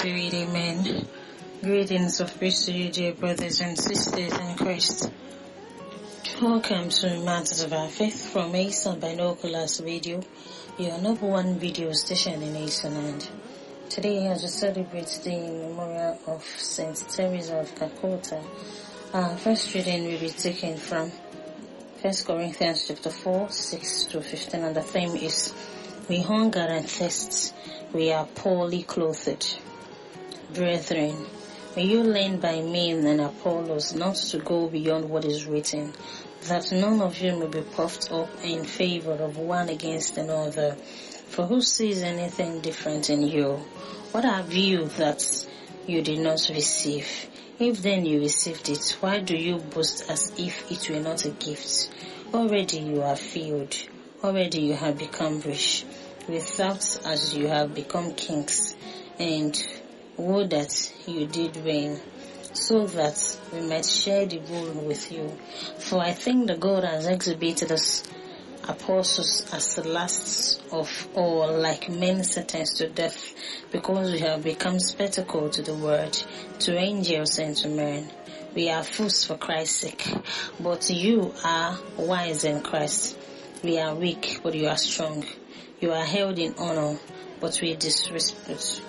Spirit, amen. Greetings of peace to you, dear brothers and sisters in Christ. Welcome to Matters of Our Faith from Ace Binoculars Radio, your number one video station in Aceland. Today, as we celebrate the memorial of Saint Teresa of Calcutta, our first reading will be taken from 1 Corinthians chapter 4, 6 to 15, and the theme is, We hunger and thirst, we are poorly clothed. Brethren, may you learn by me and Apollos not to go beyond what is written, that none of you may be puffed up in favor of one against another. For who sees anything different in you? What have you that you did not receive? If then you received it, why do you boast as if it were not a gift? Already you are filled. Already you have become rich. Without as you have become kings. And would that you did reign, so that we might share the rule with you. For I think that God has exhibited us apostles as the last of all, like men sentenced to death, because we have become spectacle to the world, to angels and to men. We are fools for Christ's sake, but you are wise in Christ. We are weak, but you are strong. You are held in honor, but we disrespect.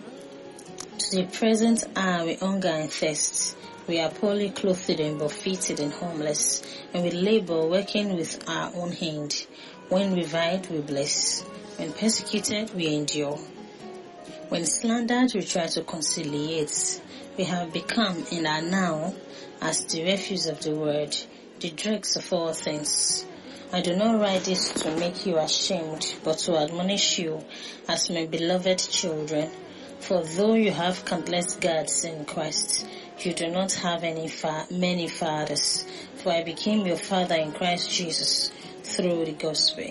To the present hour we hunger and thirst. We are poorly clothed and buffeted and homeless, and we labor working with our own hand. When reviled, we bless. When persecuted, we endure. When slandered, we try to conciliate. We have become and are now as the refuse of the world, the dregs of all things. I do not write this to make you ashamed, but to admonish you as my beloved children. For though you have countless guards in Christ, you do not have many fathers. For I became your father in Christ Jesus through the gospel.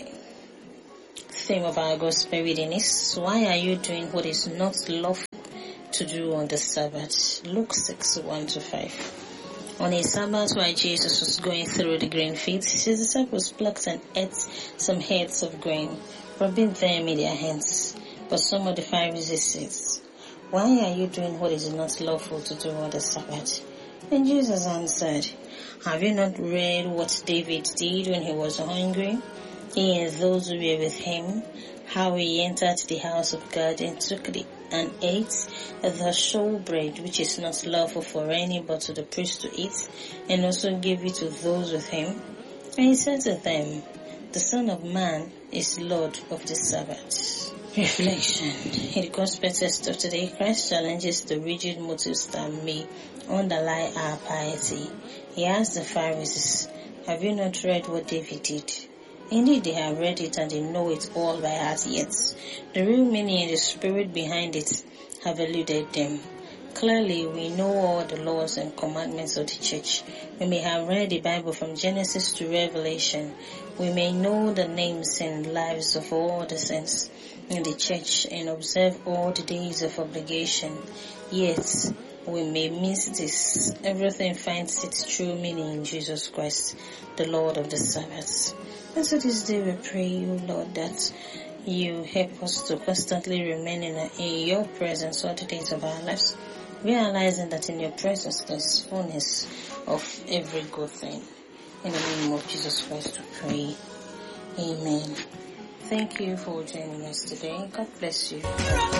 The theme of our gospel reading is, why are you doing what is not lawful to do on the Sabbath? Luke 6, 1-5. On a Sabbath, while Jesus was going through the grain fields, his disciples plucked and ate some heads of grain, rubbing them in their hands. But some of the Pharisees said, Why are you doing what is not lawful to do on the Sabbath? And Jesus answered, Have you not read what David did when he was hungry? He and those who were with him, how he entered the house of God and took and ate the showbread, which is not lawful for any but to the priest to eat, and also gave it to those with him. And he said to them, The Son of Man is Lord of the Sabbath. Reflection. In the gospel text of today, Christ challenges the rigid motives that may underlie our piety. He asked the Pharisees, Have you not read what David did? Indeed, they have read it and they know it all by heart, yet the real meaning and the spirit behind it have eluded them. Clearly, we know all the laws and commandments of the church. We may have read the Bible from Genesis to Revelation. We may know the names and lives of all the saints in the church and observe all the days of obligation. Yet, we may miss this. Everything finds its true meaning in Jesus Christ, the Lord of the Sabbath. And so this day we pray you, Lord, that you help us to constantly remain in your presence all the days of our lives, realizing that in your presence there is fullness of every good thing. In the name of Jesus Christ we pray. Amen. Thank you for joining us today. God bless you.